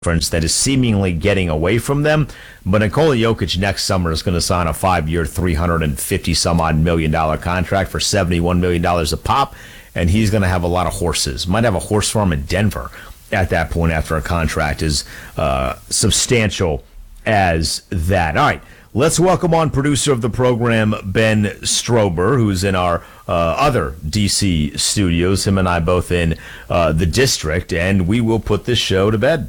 difference that is seemingly getting away from them. But Nikola Jokic next summer is going to sign a 5-year, $350-some-odd million contract for $71 million a pop, and he's going to have a lot of horses. Might have a horse farm in Denver at that point after a contract is substantial as that. All right, let's welcome on producer of the program, Ben Strober, who's in our other D.C. studios, him and I both in the district, and we will put this show to bed.